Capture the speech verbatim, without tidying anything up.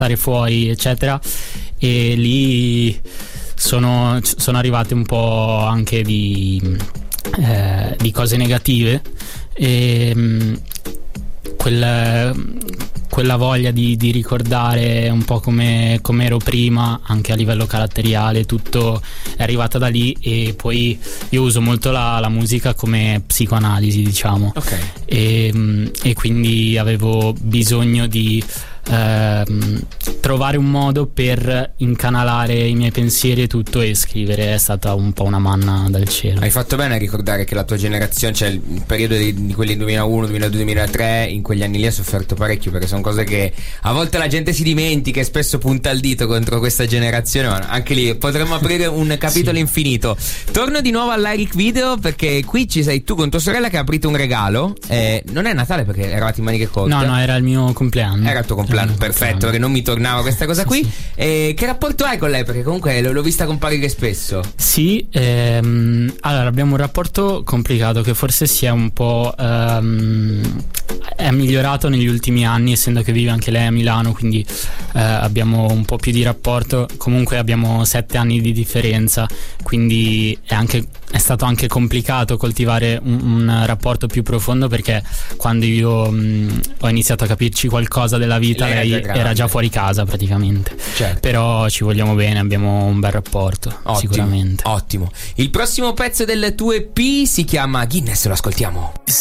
stare fuori eccetera, e lì sono, sono arrivate un po' anche di, eh, di cose negative, e mh, quel, quella voglia di, di ricordare un po' come, come ero prima, anche a livello caratteriale, tutto è arrivata da lì. E poi io uso molto la, la musica come psicoanalisi, diciamo, okay. e, e quindi avevo bisogno di ehm, trovare un modo per incanalare i miei pensieri e tutto, e scrivere è stata un po' una manna dal cielo. Hai fatto bene a ricordare che la tua generazione, cioè il periodo di, di quelli duemilauno, duemiladue, duemilatré, in quegli anni lì ha sofferto parecchio, perché sono cose che a volte la gente si dimentica e spesso punta il dito contro questa generazione, ma anche lì potremmo aprire un capitolo sì. infinito. Torno di nuovo all'Eric Video, perché qui ci sei tu con tua sorella che ha aprito un regalo. Eh, non è Natale perché eravate in maniche corte. No, no, era il mio compleanno. Era il tuo compleanno, perfetto, compleanno. Perché non mi tornava questa cosa qui. Sì. Eh, che rapporto hai con lei? Perché comunque l'ho vista comparire spesso. Sì, ehm, allora abbiamo un rapporto complicato che forse si è un po' ehm, è migliorato negli ultimi anni, essendo che vive anche lei a Milano, quindi eh, abbiamo un po' più di rapporto. Comunque abbiamo sette anni di differenza, quindi è anche è stato anche complicato coltivare un, un rapporto più profondo, perché quando io mh, ho iniziato a capirci qualcosa della vita, lei, lei era, era già fuori casa praticamente. Certo. Però ci vogliamo bene, abbiamo un bel rapporto. Ottimo, sicuramente. Ottimo. Il prossimo pezzo del tuo E P si chiama Guinness, lo ascoltiamo.